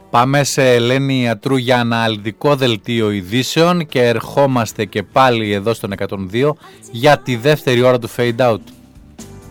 Πάμε σε Ελένη Ιατρού για αναλυτικό δελτίο ειδήσεων και ερχόμαστε και πάλι εδώ στον 102 για τη δεύτερη ώρα του Fade Out.